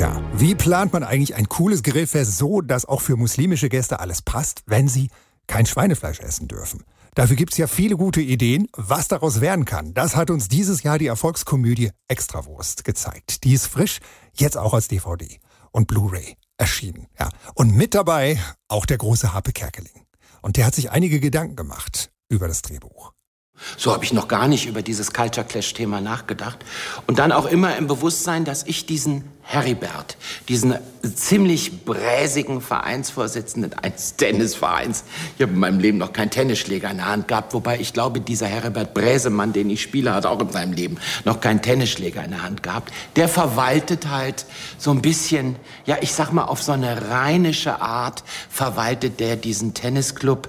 Tja, wie plant man eigentlich ein cooles Grillfest so, dass auch für muslimische Gäste alles passt, wenn sie kein Schweinefleisch essen dürfen? Dafür gibt's ja viele gute Ideen. Was daraus werden kann, das hat uns dieses Jahr die Erfolgskomödie Extrawurst gezeigt. Die ist frisch, jetzt auch als DVD und Blu-ray erschienen. Ja. Und mit dabei auch der große Harpe Kerkeling. Und der hat sich einige Gedanken gemacht über das Drehbuch. So habe ich noch gar nicht über dieses Culture Clash-Thema nachgedacht. Und dann auch immer im Bewusstsein, dass ich diesen Heribert, diesen ziemlich bräsigen Vereinsvorsitzenden eines Tennisvereins, ich habe in meinem Leben noch keinen Tennisschläger in der Hand gehabt, wobei ich glaube, dieser Heribert Bräsemann, den ich spiele, hat auch in seinem Leben noch keinen Tennisschläger in der Hand gehabt. Der verwaltet halt so ein bisschen, ja, ich sag mal, auf so eine rheinische Art verwaltet der diesen Tennisclub.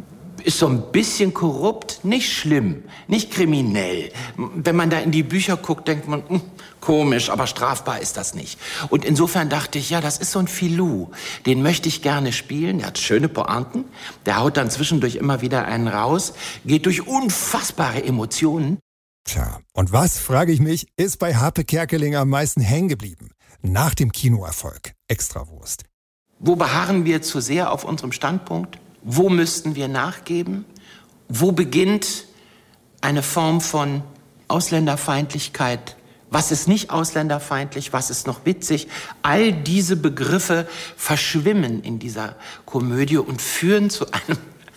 Ist so ein bisschen korrupt, nicht schlimm, nicht kriminell. Wenn man da in die Bücher guckt, denkt man, komisch, aber strafbar ist das nicht. Und insofern dachte ich, ja, das ist so ein Filou, den möchte ich gerne spielen. Der hat schöne Pointen, der haut dann zwischendurch immer wieder einen raus, geht durch unfassbare Emotionen. Tja, und was, frage ich mich, ist bei Harpe Kerkeling am meisten hängen geblieben? Nach dem Kinoerfolg Extrawurst. Wo beharren wir zu sehr auf unserem Standpunkt? Wo müssten wir nachgeben? Wo beginnt eine Form von Ausländerfeindlichkeit? Was ist nicht ausländerfeindlich? Was ist noch witzig? All diese Begriffe verschwimmen in dieser Komödie und führen zu einem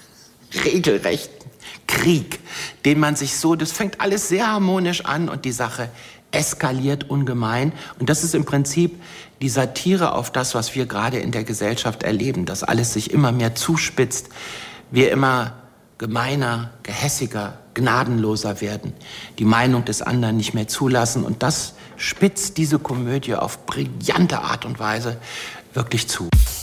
regelrechten Krieg, den man sich so, das fängt alles sehr harmonisch an und die Sache eskaliert ungemein. Und das ist im Prinzip die Satire auf das, was wir gerade in der Gesellschaft erleben, dass alles sich immer mehr zuspitzt, wir immer gemeiner, gehässiger, gnadenloser werden, die Meinung des anderen nicht mehr zulassen. Und das spitzt diese Komödie auf brillante Art und Weise wirklich zu.